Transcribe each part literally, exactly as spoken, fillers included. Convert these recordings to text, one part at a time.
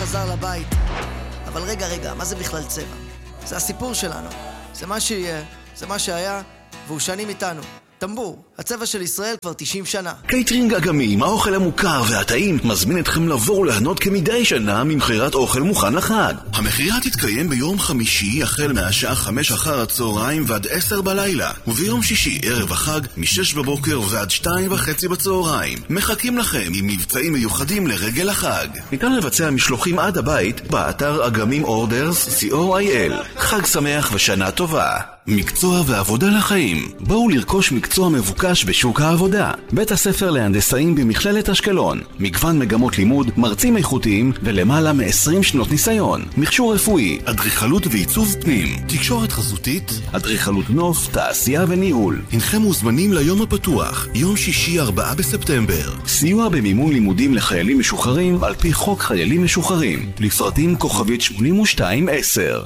חזר לבית. אבל רגע, רגע, מה זה בכלל צבע? זה הסיפור שלנו. זה מה שיהיה, זה מה שהיה, והוא שנים איתנו. טמבור, הצבע של ישראל כבר תשעים שנה. קייטרינג אגמים, האוכל המוכר והטעים, מזמין אתכם לבוא ולהנות כמדי שנה ממחירת אוכל מוכן לחג. המחירה תתקיים ביום חמישי החל מהשעה חמש אחר הצהריים ועד עשר בלילה, וביום שישי ערב החג משש בבוקר ועד שתיים וחצי בצהריים. מחכים לכם עם מבצעים מיוחדים לרגל החג. ניתן לבצע משלוחים עד הבית באתר אגמים אורדרס סי או איי אל. חג שמח ושנה טובה. מקצוע ועבודה לחיים. בואו לרכוש מקצוע מבוקש בשוק העבודה. בית הספר להנדסאים במכללת אשקלון. מגוון מגמות לימוד, מרצים איכותיים ולמעלה מ-עשרים שנות ניסיון. מכשור רפואי, אדריכלות ועיצוב פנים, תקשורת חזותית, אדריכלות נוף, תעשייה וניהול. הנכם מוזמנים ליום הפתוח, יום שישי ארבעה בספטמבר. סיוע במימון לימודים לחיילים משוחררים על פי חוק חיילים משוחררים. לפרטים כוכבית שמונים ושתיים עשר.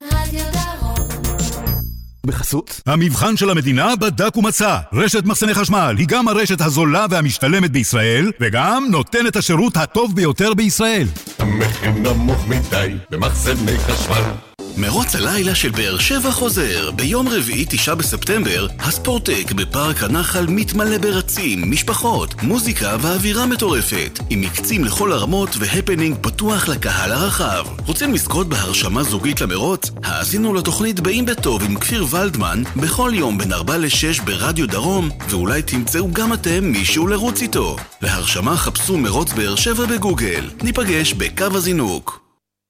בחסות המבחן של המדינה בדק ומצא. רשת מחסני חשמל היא גם הרשת הזולה והמשתלמת בישראל, וגם נותנת השירות הטוב ביותר בישראל. המחיר נמוך מדי במחסני חשמל. מרוץ הלילה של באר שבע חוזר. ביום רביעי תשעה בספטמבר, הספורטק בפארק הנחל מתמלא ברצים, משפחות, מוזיקה ואווירה מטורפת, עם מקצים לכל הרמות והפנינג פתוח לקהל הרחב. רוצים לזכות בהרשמה זוגית למרוץ? האזינו לתוכנית באים בטוב עם כפיר ולדמן בכל יום בין ארבע לשש ברדיו דרום, ואולי תמצאו גם אתם מישהו לרוץ איתו. להרשמה חפשו מרוץ באר שבע בגוגל. ניפגש בקו הזינוק.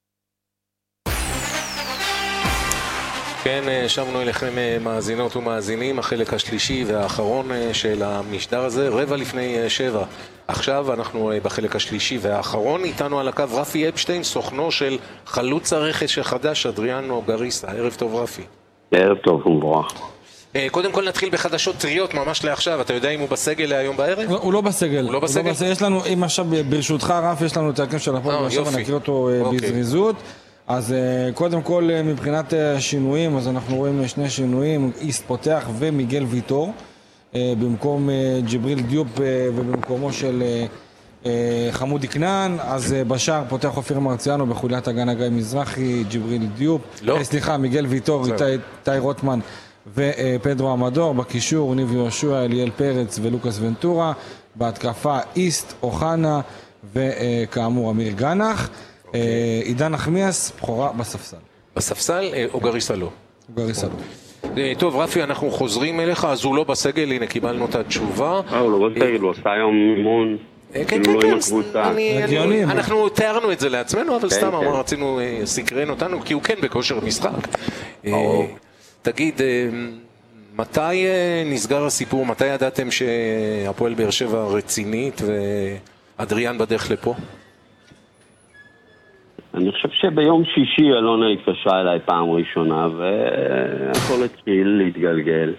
כן, שבנו אליכם מאזינות ומאזינים, החלק השלישי והאחרון של המשדר הזה, רבע לפני שבע. עכשיו אנחנו בחלק השלישי והאחרון, איתנו על הקו רפי אפשטיין, סוכנו של חלוץ הרכש החדש, אדריאנו גריסה. ערב טוב רפי. ערב טוב ומבורך. קודם כל נתחיל בחדשות טריות ממש לעכשיו. אתה יודע אם הוא בסגל להיום בערב? הוא לא בסגל. הוא לא בסגל? יש לנו, אם עכשיו ברשותך רפי, יש לנו את ההרכב של הפועל באר שבע, נקריא אותו בזריזות. אז קודם כל מבחינת השינויים, אז אנחנו רואים שני שינויים, איסט פותח ומיגל ויטור, במקום ג'בריל דיופ ובמקומו של חמודי כנען. אז בשער פותח אופיר מרציאנו, בחוליית הגנה גיא מזרחי, ג'בריל דיופ, לא. סליחה, מיגל ויטור, איתי רוטמן ופדרו עמדור. בקישור ניב יהושע, אליאל פרץ ולוקאס ונטורה. בהתקפה איסט, אוחנה וכאמור אמיר גנח. עידן נחמיאס, בחורה בספסל. בספסל או גריסה לא? גריסה לא. טוב רפי, אנחנו חוזרים אליך. אז הוא לא בסגל, הנה קיבלנו את התשובה. הוא לא בסגל, הוא עשה היום אימון. כן, כן, כן, אנחנו תיארנו את זה לעצמנו, אבל סתם רצינו, סקרן אותנו, כי הוא כן בכושר משחק. תגיד, מתי נסגר הסיפור, מתי ידעתם שהפועל באר שבע רצינית ואדריאן בדרך לפה? אני חושב שביום שישי אלונה התקשרה אליי פעם ראשונה, והכל התחיל להתגלגל.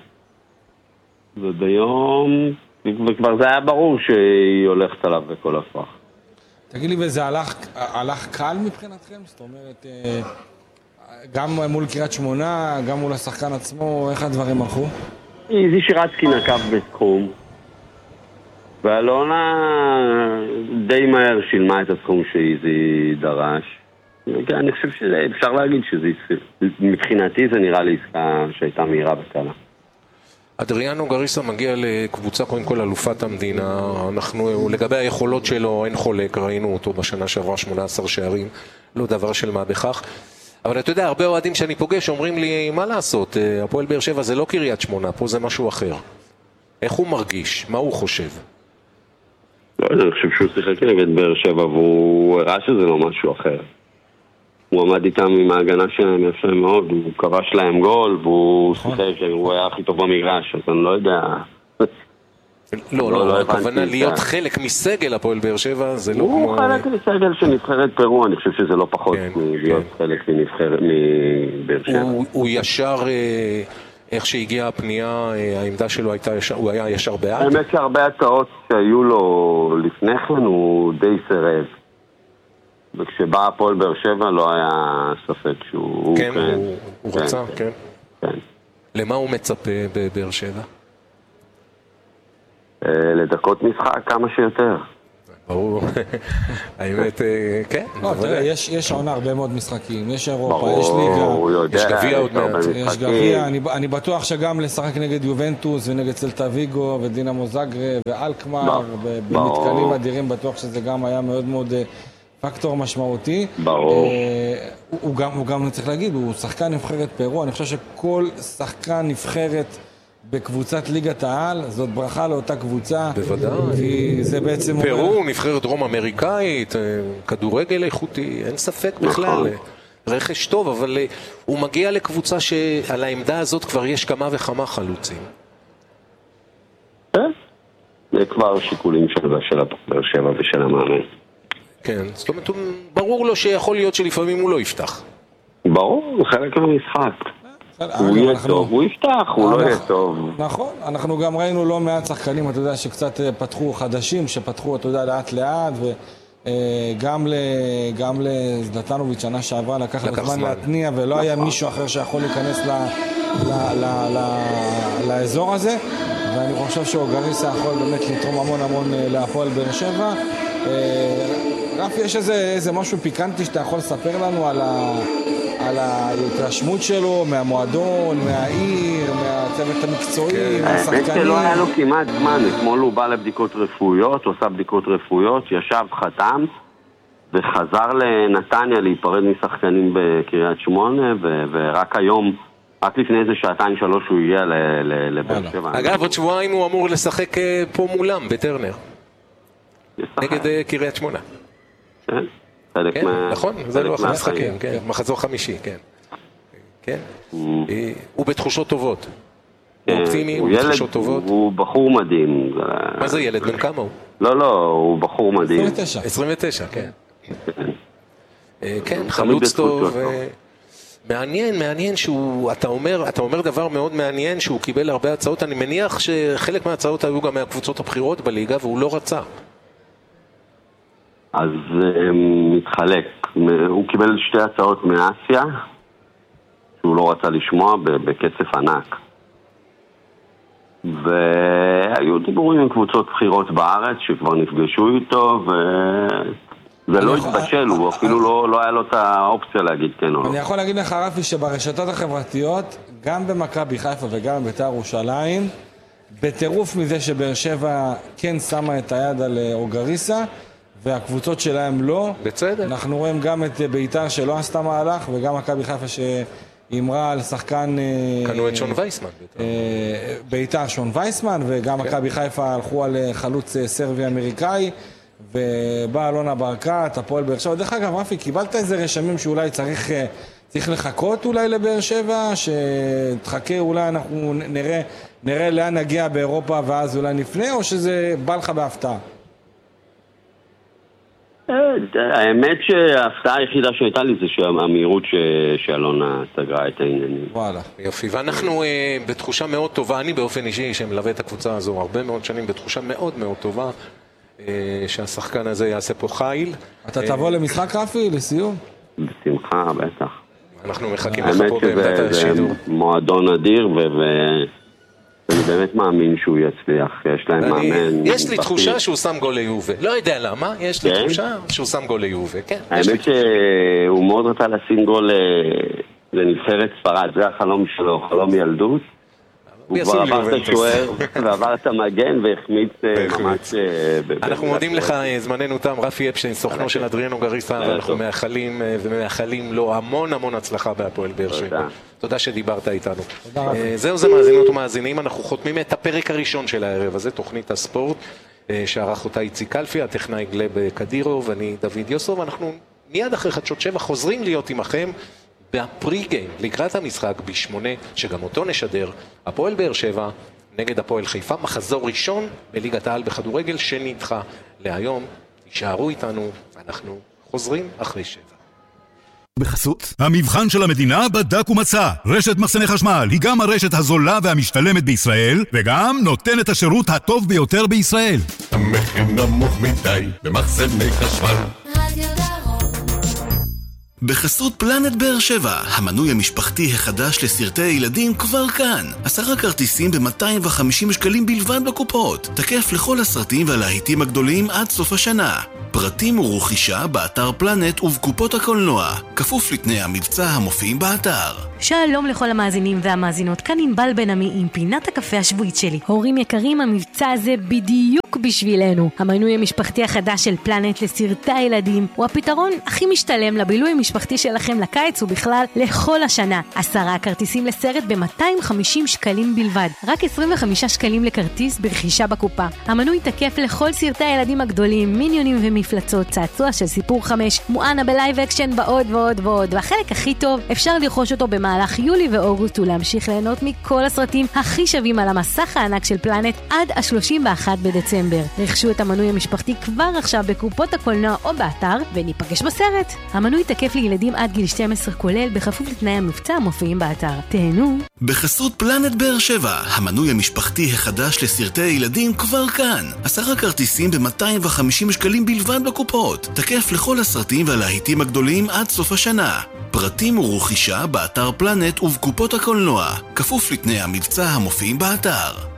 וביום, וכבר זה היה ברור שהיא הולכת עליו בכל הפך. תגיד לי, וזה הלך, הלך קל מבחינתכם? זאת אומרת, גם מול קריית שמונה, גם מול השחקן עצמו, איך הדברים הלכו? איזי שירצקי נקב בסכום, ואלונה די מהר שילמה את הסכום שאיזי דרש. אני חושב שאפשר להגיד שזה מבחינתי זה נראה לי עסקה שהייתה מהירה וקלה. אדריאנו גריסה מגיע לקבוצה קודם כל אלופת המדינה. אנחנו לגבי היכולות שלו אין חולק, ראינו אותו בשנה שעברה שמונה עשר שערים, לא דבר של מה בכך. אבל אתה יודע, הרבה אוהדים שאני פוגש אומרים לי, מה לעשות, הפועל באר שבע זה לא קריית שמונה, פה זה משהו אחר. איך הוא מרגיש? מה הוא חושב? לא יודע, אני חושב שהוא שיחק נגד באר שבע והוא הראה שזה לא משהו אחר. הוא עמד איתם עם ההגנה שלהם יפה מאוד, הוא כבש להם גול והוא שיחק, הוא היה הכי טוב במגרש, אז אני לא יודע. לא, לא, הכוונה להיות חלק מסגל הפועל באר שבע זה לא כמו... הוא חלק מסגל של נבחרת פרו, אני חושב שזה לא פחות להיות חלק מנבחרת מבאר שבע. הוא ישר... איך שהגיעה הפנייה, העמדה שלו הייתה, הוא היה ישר בעד? האמת שהרבה הצעות שהיו לו לפני כן, הוא די סירב. וכשבא הפועל באר שבע לא היה ספק שהוא... כן, הוא רצה, כן. למה הוא מצפה בבאר שבע? לדקות משחק כמה שיותר. ברור, האמת, כן. לא, תראה, יש עונה הרבה מאוד משחקים, יש אירופה, יש ליגה, יש גביע עוד מעט. יש גביע, אני בטוח שגם לשחק נגד יובנטוס ונגד סלטה ויגו ודינמו זאגרב ואלקמר, במתקנים אדירים, בטוח שזה גם היה מאוד מאוד פקטור משמעותי. ברור. הוא גם צריך להגיד, הוא שחקן נבחרת פרו, אני חושב שכל שחקן נבחרת בקבוצת ליגת העל, זאת ברכה לאותה קבוצה. בוודאי. כי זה בעצם... פרו, נבחרת דרום אמריקאית, כדורגל איכותי, אין ספק בכלל. רכש טוב, אבל הוא מגיע לקבוצה שעל העמדה הזאת כבר יש כמה וכמה חלוצים. כן. זה כבר שיקולים של הפועל שבע ושל המאמן. כן, זאת אומרת, ברור לו שיכול להיות שלפעמים הוא לא יפתח. ברור, הוא חלק מהמשחק. הוא יהיה טוב, הוא יפתח, הוא לא יהיה טוב. נכון, אנחנו גם ראינו לא מעט שחקנים, אתה יודע, שקצת פתחו חדשים, שפתחו, אתה יודע, לאט לאט, וגם לזלטנוביץ' שנה שעברה לקח לזמן להתניע, ולא היה מישהו אחר שיכול להיכנס לאזור הזה, ואני חושב שאוגריסה יכול באמת לתרום המון המון להפועל באר שבע. רפי, יש איזה משהו פיקנטי שאתה יכול לספר לנו על ה... על ההתרשמות שלו, מהמועדון, מהעיר, מהצוות המקצועי, מהשחקנים. האמת שלא היה לו כמעט זמן, אתמול הוא בא לבדיקות רפואיות, עושה בדיקות רפואיות, ישב, חתם, וחזר לנתניה להיפרד משחקנים בקריית שמונה, ורק היום, רק לפני איזה שעתיים שלוש הוא הגיע לבאר שבע. אגב, עוד שבועיים הוא אמור לשחק פה מולם, בטרנר. נגד קריית שמונה. כן. כן, נכון, זה לא המשחקים, מחזור חמישי, כן. כן, הוא בתחושות טובות. הוא אופטימי, הוא בתחושות טובות. הוא בחור מדהים. מה זה ילד? בן כמה הוא? לא, לא, הוא בחור מדהים. עשרים ותשע. עשרים ותשע, כן. כן, חלוץ טוב. מעניין, מעניין שהוא, אתה אומר, אתה אומר דבר מאוד מעניין שהוא קיבל הרבה הצעות. אני מניח שחלק מההצעות היו גם מהקבוצות הבחירות בליגה והוא לא רצה. אז מתחלק. הוא קיבל שתי הצעות מאסיה, שהוא לא רצה לשמוע, בקצף ענק. והיו דיבורים עם קבוצות בחירות בארץ, שכבר נפגשו איתו, וזה לא התבשל, הוא אפילו לא היה לו את האופציה להגיד כן או לא. אני יכול להגיד לך, רפי, שברשתות החברתיות, גם במכבי חיפה וגם בבית"ר ירושלים, בטירוף מזה שבאר שבע כן שמה את היד על אוגריסה, והקבוצות שלהם לא. בצדק. אנחנו רואים גם את בית"ר שלא עשתה מהלך, וגם מכבי חיפה שאמרה על שחקן... קנו את שון וייסמן. בית"ר שון וייסמן, וגם מכבי חיפה הלכו על חלוץ סרבי אמריקאי, ובא אלונה ברקת, הפועל באר שבע. דרך אגב, רפי, קיבלת איזה רשמים שאולי צריך, צריך לחכות אולי לבאר שבע, שתחכה אולי אנחנו נראה, נראה לאן נגיע באירופה ואז אולי נפנה, או שזה בא לך בהפתעה? האמת שההפתעה היחידה שהייתה לי זה שהמהירות שאלונה סגרה את העניינים. וואלה. יופי, ואנחנו בתחושה מאוד טובה, אני באופן אישי שמלווה את הקבוצה הזו הרבה מאוד שנים, בתחושה מאוד מאוד טובה שהשחקן הזה יעשה פה חיל. אתה תבוא למשחק, רפי, לסיום? בשמחה, בטח. אנחנו מחכים לך פה בעמדת השידור. האמת שזה מועדון אדיר ו... אני באמת מאמין שהוא יצליח, יש להם מאמן... יש לי תחושה שהוא שם גול ליובה, לא יודע למה, יש לי תחושה שהוא שם גול ליובה, כן. האמת שהוא מאוד רצה לשים גול לנבחרת ספרד, זה החלום שלו, חלום ילדות. הוא כבר עבר את השוער ועבר את המגן והחמיץ ממש... אנחנו מודים לך, זמננו תם, רפי אפשטיין, סוכנו של אדריאן אוגריסה, ואנחנו מאחלים ומאחלים לו המון המון הצלחה בהפועל באר שבע. תודה שדיברת איתנו. זהו זה מאזינות ומאזינים, אנחנו חותמים את הפרק הראשון של הערב הזה, תוכנית הספורט, שערך אותה איציק קלפי, הטכנאי גלב קדירו, ואני דוד יוסו, ואנחנו מיד אחרי חדשות שבע חוזרים להיות עמכם בפרי גיים, לקראת המשחק בשמונה, שגם אותו נשדר, הפועל באר שבע נגד הפועל חיפה, מחזור ראשון בליגת העל בכדורגל שנדחה להיום. תישארו איתנו, אנחנו חוזרים אחרי שבע. בחסות המבחן של המדינה בדק ומצא. רשת מחסני חשמל היא גם הרשת הזולה והמשתלמת בישראל, וגם נותנת השירות הטוב ביותר בישראל. המחיר נמוך מדי במחסני חשמל. בחסות פלנט באר שבע, המנוי המשפחתי החדש לסרטי ילדים כבר כאן. עשרה כרטיסים ב-מאתיים וחמישים שקלים בלבד בקופות. תקף לכל הסרטים והלהיטים הגדולים עד סוף השנה. פרטים ורכישה באתר פלנט ובקופות הקולנוע. כפוף לתנאי המבצע המופיעים באתר. שלום לכל המאזינים והמאזינות, כאן ענבל בן עמי עם פינת הקפה השבועית שלי. הורים יקרים, המבצע הזה בדיוק בשבילנו. המנוי המשפחתי החדש של פלנט לסרטי הילדים הוא הפתרון הכי משתלם לבילוי המשפחתי שלכם לקיץ ובכלל לכל השנה. עשרה כרטיסים לסרט ב-מאתיים וחמישים שקלים בלבד. רק עשרים וחמישה שקלים לכרטיס ברכישה בקופה. המנוי תקף לכל סרטי הילדים הגדולים, מיניונים ומפלצות, צעצוע של סיפור חמש, מואנה בלייב אקשן בעוד ועוד ועוד. והחלק הכי טוב, אפשר לרכוש אותו במהלך יולי ואוגוסט ולהמשיך ליהנות מכל הסרטים הכי שווים על המסך הענק של פלנט עד ה-שלושים ואחד בדצמבר. רכשו את המנוי המשפחתי כבר עכשיו בקופות הקולנוע או באתר וניפגש בסרט. המנוי תקף לילדים עד גיל שתים עשרה כולל בכפוף לתנאי המבצע המופיעים באתר. תהנו. בחסות פלנט באר שבע, המנוי המשפחתי החדש לסרטי ילדים כבר כאן. עשרה כרטיסים ב-מאתיים וחמישים שקלים בלבד בקופות. תקף לכל הסרטים והלהיטים הגדולים עד סוף השנה. פרטים ורכישה באתר פלנט ובקופות הקולנוע. כפוף לתנאי המבצע המופיעים באתר.